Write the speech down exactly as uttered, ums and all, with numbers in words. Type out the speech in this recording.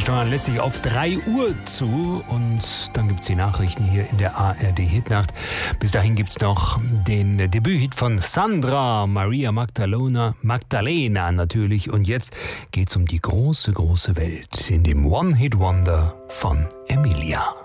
Steuern lässt sich auf drei Uhr zu und dann gibt es die Nachrichten hier in der A R D-Hitnacht. Bis dahin gibt es noch den Debüthit von Sandra, Maria Magdalena, Magdalena natürlich. Und jetzt geht es um die große, große Welt in dem One-Hit-Wonder von Emilia.